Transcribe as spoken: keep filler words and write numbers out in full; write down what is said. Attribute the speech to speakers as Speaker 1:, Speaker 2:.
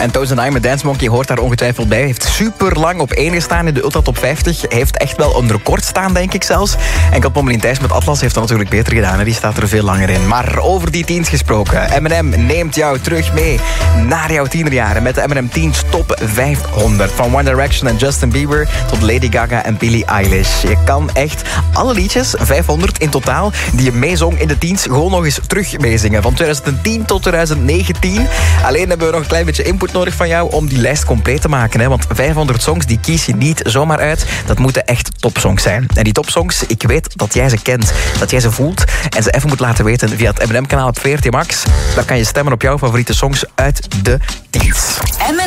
Speaker 1: En Tones and I met Dance Monkey hoort daar ongetwijfeld bij. Heeft super lang op één gestaan in de Ultra Top vijftig. Heeft echt wel een record staan, denk ik zelfs. En Pommelien Thijs met Atlas heeft dat natuurlijk beter gedaan. Hè? Die staat er veel langer in. Maar over die teens gesproken. M en M neemt jou terug mee naar jouw tienerjaren. Met de M en M Teens Top vijfhonderd. Van One Direction en Justin Bieber tot Lady Gaga en Billie Eilish. Je kan echt alle liedjes, vijfhonderd in totaal, die je meezong in de teens, gewoon nog eens terug meezingen. Van twintig tien tot twintig negentien. Alleen hebben we nog een klein beetje input nodig van jou om die lijst compleet te maken. Hè? Want vijfhonderd songs, die kies je niet zomaar uit. Dat moeten echt topsongs zijn. En die topsongs, ik weet dat jij ze kent, dat jij ze voelt en ze even moet laten weten via het M en M-kanaal op V R T Max. Dan kan je stemmen op jouw favoriete songs uit de teens.